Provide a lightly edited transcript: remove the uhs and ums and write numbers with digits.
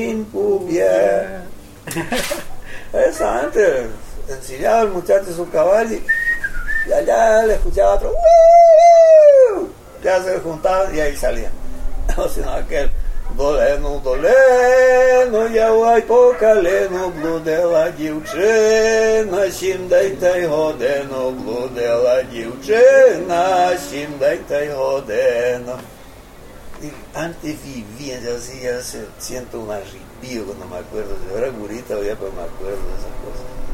Pubia. Eso antes enseñaba al muchacho su caballo y allá le escuchaba otro. Ya se juntaban y ahí salían. O si no, aquel doleno, ya guay покалено, блудела дівчина, сімдайте й годину, блудела дівчина, сімдайте й годину. Y antes vivía, yo así, ya siento un arrepío cuando me acuerdo. Yo era gurita, ya, pero me acuerdo de esas cosas.